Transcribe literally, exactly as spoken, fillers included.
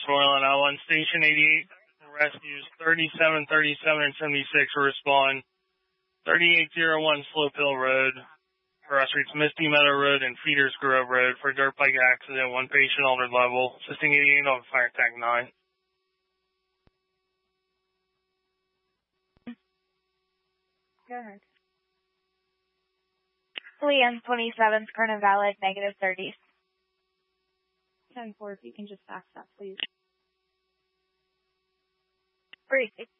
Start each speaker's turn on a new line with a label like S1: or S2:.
S1: Royal and L one, Station eighty-eight, rescues thirty-seven, thirty-seven, and seventy-six will respond. thirty-eight oh one Slope Hill Road, cross streets Misty Meadow Road and Feeders Grove Road for a dirt bike accident, one patient altered level, assisting eighty-eight on fire tank nine.
S2: Go ahead. Leanne twenty-seventh, current valid, negative thirty. ten four, if you can just fax that, please. Three six